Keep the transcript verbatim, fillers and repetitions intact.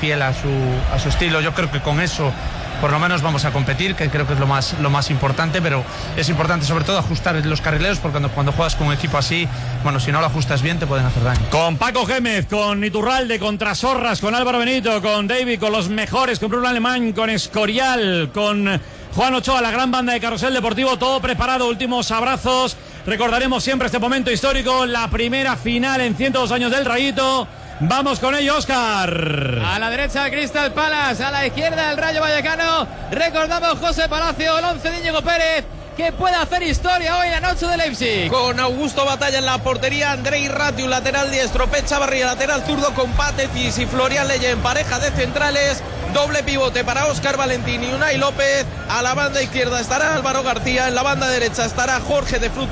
fiel a su, a su estilo. Yo creo que con eso por lo menos vamos a competir, que creo que es lo más, lo más importante, pero es importante sobre todo ajustar los carrileros, porque cuando, cuando juegas con un equipo así, bueno, si no lo ajustas bien te pueden hacer daño. Con Paco Gémez, con Iturralde, con Trasorras, con Álvaro Benito, con David, con los mejores, con Bruno Alemán, con Escorial, con Juan Ochoa, la gran banda de Carrusel Deportivo, todo preparado, últimos abrazos. Recordaremos siempre este momento histórico, la primera final en ciento dos años del Rayito. Vamos con ello, Óscar. A la derecha Crystal Palace, a la izquierda el Rayo Vallecano. Recordamos José Palacio, el once de Íñigo Pérez, que puede hacer historia hoy en la noche de Leipzig. Con Augusto Batalla en la portería, Andrei Ratiu, lateral diestro, Pep Chavarría, lateral zurdo, con Patetis y Florian Leye en pareja de centrales. Doble pivote para Óscar Valentín y Unai López. A la banda izquierda estará Álvaro García, en la banda derecha estará Jorge de Frutos.